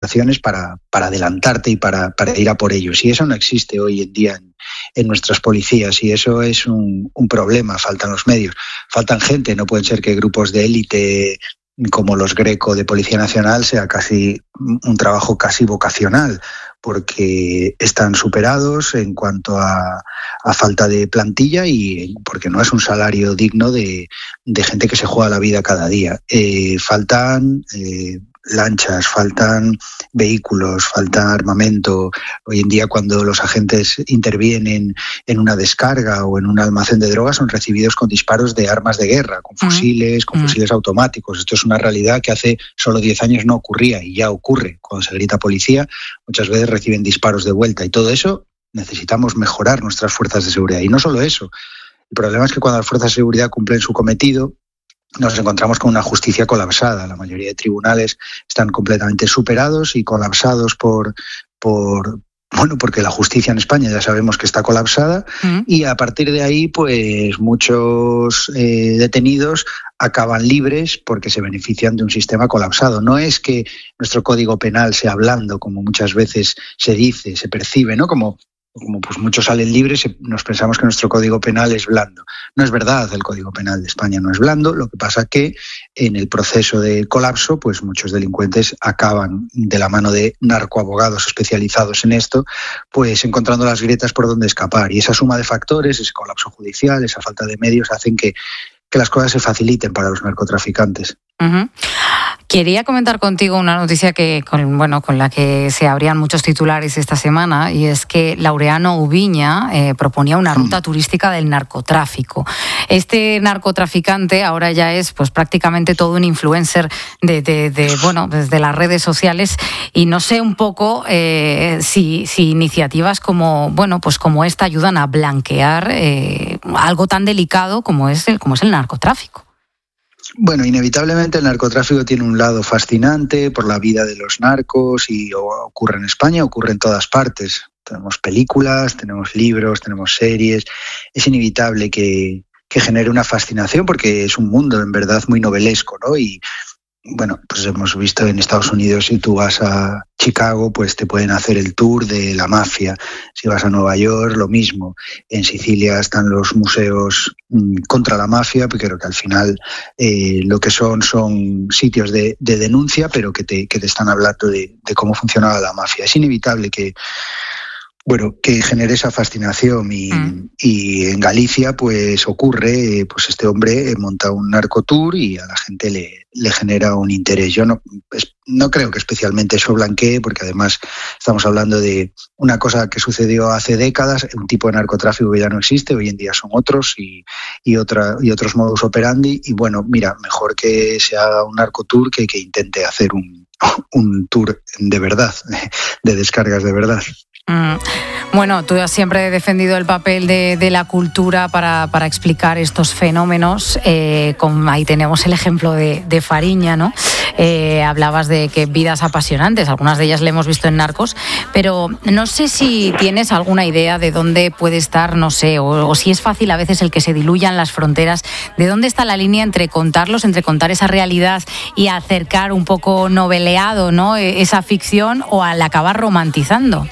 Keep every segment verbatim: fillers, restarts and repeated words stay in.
para, para adelantarte y para, para ir a por ellos. Y eso no existe hoy en día en, en nuestras policías, y eso es un, un problema. Faltan los medios, faltan gente. No pueden ser que grupos de élite como los Greco de Policía Nacional sea casi un trabajo casi vocacional, porque están superados en cuanto a, a falta de plantilla y porque no es un salario digno de, de gente que se juega la vida cada día. Eh, faltan eh, lanchas, faltan vehículos, falta armamento. Hoy en día, cuando los agentes intervienen en una descarga o en un almacén de drogas, son recibidos con disparos de armas de guerra, con fusiles, con fusiles automáticos. Esto es una realidad que hace solo diez años no ocurría, y ya ocurre. Cuando se grita policía, muchas veces reciben disparos de vuelta, y todo eso necesitamos mejorar nuestras fuerzas de seguridad. Y no solo eso, el problema es que cuando las fuerzas de seguridad cumplen su cometido, nos encontramos con una justicia colapsada. La mayoría de tribunales están completamente superados y colapsados por, por bueno, porque la justicia en España ya sabemos que está colapsada, mm. y a partir de ahí, pues muchos eh, detenidos acaban libres porque se benefician de un sistema colapsado. No es que nuestro Código Penal sea blando, como muchas veces se dice, se percibe, ¿no? Como Como pues muchos salen libres, nos pensamos que nuestro Código Penal es blando. No es verdad, el Código Penal de España no es blando. Lo que pasa que en el proceso de colapso, pues muchos delincuentes acaban de la mano de narcoabogados especializados en esto, pues encontrando las grietas por donde escapar. Y esa suma de factores, ese colapso judicial, esa falta de medios, hacen que, que las cosas se faciliten para los narcotraficantes. Uh-huh. Quería comentar contigo una noticia que, con, bueno, con la que se abrían muchos titulares esta semana, y es que Laureano Ubiña eh, proponía una ruta mm. turística del narcotráfico. Este narcotraficante ahora ya es, pues, prácticamente todo un influencer de, de, de bueno, desde las redes sociales, y no sé un poco eh, si, si iniciativas como, bueno, pues como esta ayudan a blanquear eh, algo tan delicado como es el, como es el narcotráfico. Bueno, inevitablemente el narcotráfico tiene un lado fascinante por la vida de los narcos, y ocurre en España, ocurre en todas partes. Tenemos películas, tenemos libros, tenemos series. Es inevitable que, que genere una fascinación, porque es un mundo en verdad muy novelesco, ¿no? Y bueno, pues hemos visto en Estados Unidos, si tú vas a Chicago, pues te pueden hacer el tour de la mafia. Si vas a Nueva York, lo mismo. En Sicilia están los museos mmm, contra la mafia, porque creo que al final eh, lo que son son sitios de, de denuncia, pero que te, que te están hablando de, de cómo funcionaba la mafia. Es inevitable que Bueno, que genere esa fascinación, y, mm. y en Galicia pues ocurre, pues este hombre monta un narcotour y a la gente le, le genera un interés. Yo no, no creo que especialmente eso blanquee, porque además estamos hablando de una cosa que sucedió hace décadas, un tipo de narcotráfico que ya no existe, hoy en día son otros y, y, otra, y otros modus operandi, y bueno, mira, mejor que se haga un narcotour que que intente hacer un, un tour de verdad, de descargas de verdad. Mm. Bueno, tú has siempre defendido el papel de, de la cultura para, para explicar estos fenómenos. Eh, con, ahí tenemos el ejemplo de, de Fariña, ¿no? Eh, hablabas de que vidas apasionantes, algunas de ellas le hemos visto en Narcos, pero no sé si tienes alguna idea de dónde puede estar, no sé, o, o si es fácil a veces el que se diluyan las fronteras, de dónde está la línea entre contarlos, entre contar esa realidad y acercar un poco noveleado, ¿no?, esa ficción, o al acabar romantizando.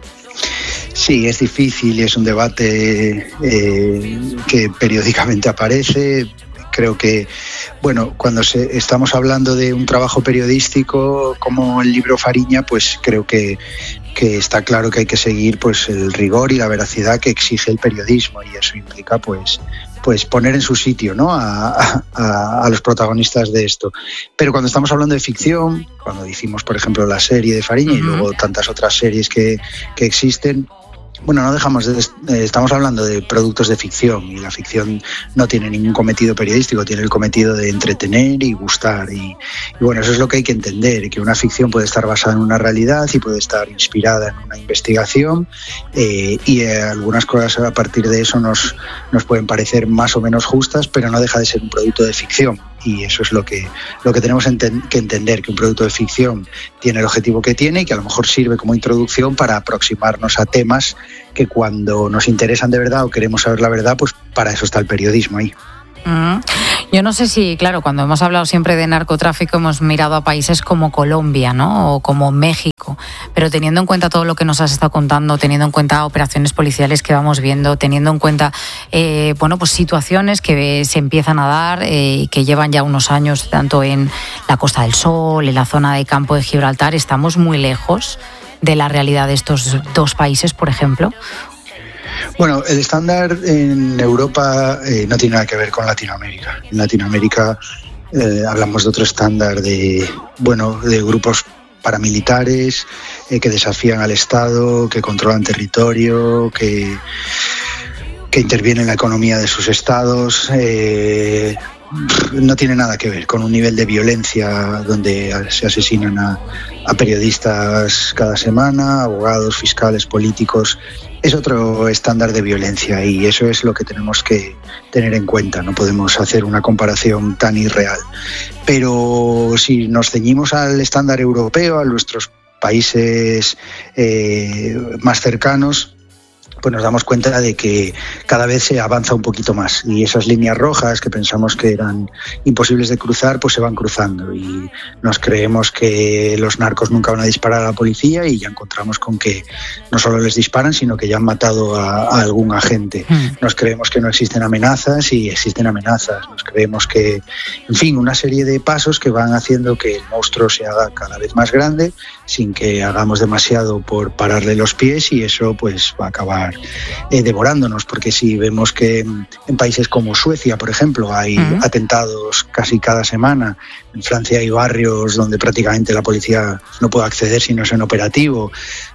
Sí, es difícil y es un debate eh, que periódicamente aparece. Creo que, bueno, cuando se, estamos hablando de un trabajo periodístico como el libro Fariña, pues creo que, que está claro que hay que seguir pues el rigor y la veracidad que exige el periodismo, y eso implica pues pues poner en su sitio, ¿no?, a, a, a los protagonistas de esto. Pero cuando estamos hablando de ficción, cuando hicimos, por ejemplo, la serie de Fariña, uh-huh, y luego tantas otras series que, que existen, bueno, no dejamos de, eh, estamos hablando de productos de ficción, y la ficción no tiene ningún cometido periodístico, tiene el cometido de entretener y gustar, y, y bueno, eso es lo que hay que entender, que una ficción puede estar basada en una realidad y puede estar inspirada en una investigación, eh, y eh, algunas cosas a partir de eso nos, nos pueden parecer más o menos justas, pero no deja de ser un producto de ficción. Y eso es lo que, lo que tenemos enten- que entender, que un producto de ficción tiene el objetivo que tiene, y que a lo mejor sirve como introducción para aproximarnos a temas que cuando nos interesan de verdad o queremos saber la verdad, pues para eso está el periodismo ahí. Mm. Yo no sé si, claro, cuando hemos hablado siempre de narcotráfico hemos mirado a países como Colombia, ¿no? O como México, pero teniendo en cuenta todo lo que nos has estado contando, teniendo en cuenta operaciones policiales que vamos viendo, teniendo en cuenta, eh, bueno, pues situaciones que se empiezan a dar y eh, que llevan ya unos años, tanto en la Costa del Sol, en la zona de Campo de Gibraltar, estamos muy lejos de la realidad de estos dos países, por ejemplo. Bueno, el estándar en Europa eh, no tiene nada que ver con Latinoamérica. En Latinoamérica eh, hablamos de otro estándar de, bueno, de grupos paramilitares eh, que desafían al Estado, que controlan territorio, que, que intervienen en la economía de sus estados. Eh, no tiene nada que ver con un nivel de violencia donde se asesinan a, a periodistas cada semana, abogados, fiscales, políticos. Es otro estándar de violencia y eso es lo que tenemos que tener en cuenta. No podemos hacer una comparación tan irreal. Pero si nos ceñimos al estándar europeo, a nuestros países eh, más cercanos, pues nos damos cuenta de que cada vez se avanza un poquito más y esas líneas rojas que pensamos que eran imposibles de cruzar, pues se van cruzando y nos creemos que los narcos nunca van a disparar a la policía y ya encontramos con que no solo les disparan, sino que ya han matado a, a algún agente. Mm. Nos creemos que no existen amenazas y existen amenazas. Nos creemos que, en fin, una serie de pasos que van haciendo que el monstruo se haga cada vez más grande sin que hagamos demasiado por pararle los pies y eso pues va a acabar Eh, devorándonos, porque si vemos que en países como Suecia, por ejemplo, hay uh-huh. atentados casi cada semana, en Francia hay barrios donde prácticamente la policía no puede acceder si no es en operativo,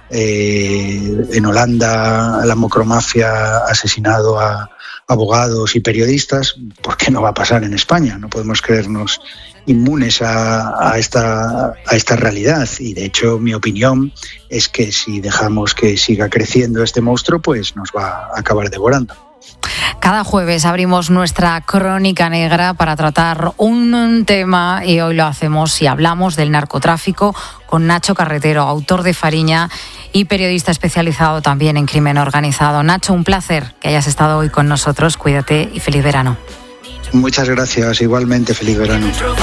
eh, en Holanda la macromafia ha asesinado a abogados y periodistas, ¿por qué no va a pasar en España? No podemos creernos inmunes a, a, esta, a esta realidad y de hecho mi opinión es que si dejamos que siga creciendo este monstruo pues nos va a acabar devorando. Cada jueves abrimos nuestra crónica negra para tratar un tema y hoy lo hacemos y hablamos del narcotráfico con Nacho Carretero, autor de Fariña y periodista especializado también en crimen organizado. Nacho, un placer que hayas estado hoy con nosotros. Cuídate y feliz verano. Muchas gracias, importante, feliz verano.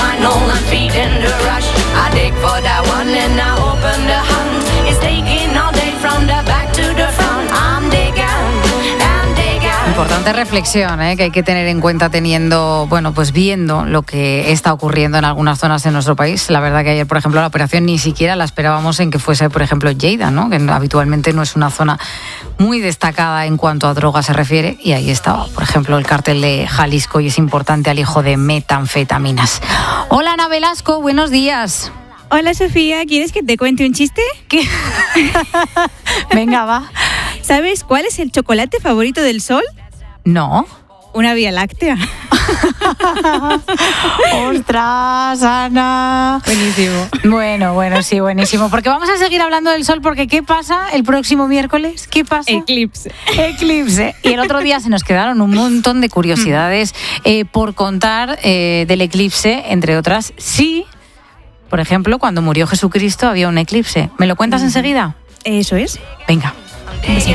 Importante reflexión, ¿eh? Que hay que tener en cuenta teniendo, bueno, pues viendo lo que está ocurriendo en algunas zonas de nuestro país. La verdad que ayer, por ejemplo, la operación ni siquiera la esperábamos en que fuese, por ejemplo, Lleida, ¿no? Que habitualmente no es una zona muy destacada en cuanto a droga se refiere y ahí estaba, por ejemplo, el cártel de Jalisco y es importante al hijo de metanfetaminas. Hola, Ana Velasco, buenos días. Hola, Sofía, ¿quieres que te cuente un chiste? ¿Qué? Venga, va. ¿Sabes cuál es el chocolate favorito del sol? No. Una Vía Láctea. ¡Ostras, Ana! Buenísimo. Bueno, bueno, sí, buenísimo. Porque vamos a seguir hablando del sol, porque ¿qué pasa el próximo miércoles? ¿Qué pasa? Eclipse. Eclipse. Y el otro día se nos quedaron un montón de curiosidades eh, por contar eh, del eclipse, entre otras. Sí, por ejemplo, cuando murió Jesucristo había un eclipse. ¿Me lo cuentas mm. enseguida? Eso es. Venga. Sí.